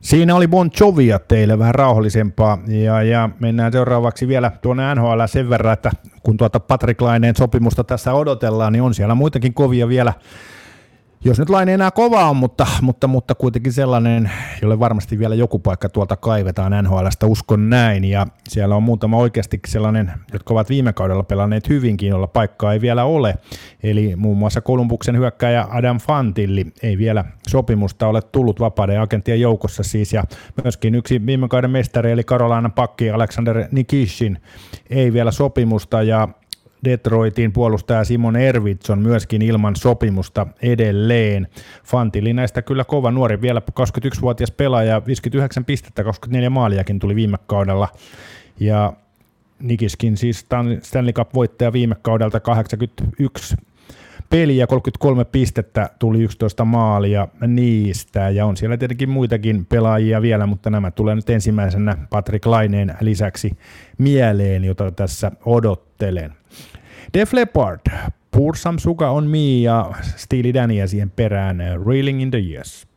Siinä oli Bon Jovia teille vähän rauhallisempaa ja mennään seuraavaksi vielä tuonne NHL sen verran, että kun tuota Patrik Laineen sopimusta tässä odotellaan, niin on siellä muitakin kovia vielä. Jos nyt Laine enää kova on, mutta kuitenkin sellainen, jolle varmasti vielä joku paikka tuolta kaivetaan NHL:stä, uskon näin. Ja siellä on muutama oikeasti sellainen, jotka ovat viime kaudella pelanneet hyvinkin, jolla paikkaa ei vielä ole. Eli muun muassa Columbuksen hyökkääjä Adam Fantilli ei vielä sopimusta ole tullut vapaiden agenttien joukossa siis. Ja myöskin yksi viime kauden mestari eli Carolinan pakki Alexander Nikishin ei vielä sopimusta ja Detroitin puolustaja Simon Ervitson myöskin ilman sopimusta edelleen. Fantilli näistä kyllä kova nuori, vielä 21-vuotias pelaaja, 59 pistettä, 24 maaliakin tuli viime kaudella. Ja Nikiskin siis Stanley Cup-voittaja viime kaudelta 81 peliä, 33 pistettä, tuli 11 maalia niistä. Ja on siellä tietenkin muitakin pelaajia vielä, mutta nämä tulee nyt ensimmäisenä Patrik Laineen lisäksi mieleen, jota tässä odottelen. Def Leppard, Pour Some Sugar on Me ja Steely Dania siihen perään, Reeling in the Years.